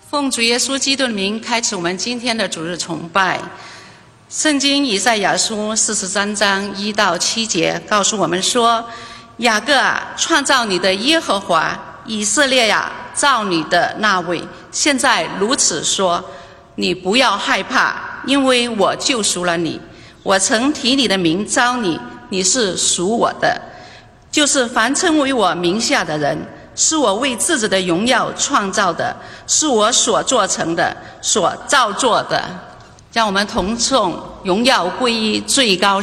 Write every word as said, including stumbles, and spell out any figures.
奉主耶稣基督的名，开始我们今天的主日崇拜。圣经以赛亚书四十三章一到七节告诉我们说：雅各啊，创造你的耶和华；以色列呀，造你的那位，现在如此说，你不要害怕，因为我救赎了你。我曾提你的名召你，你是属我的，就是凡称为我名下的人，是我为自己的荣耀创造的，是我所做成的，所造作的。让我们同颂荣耀归于最高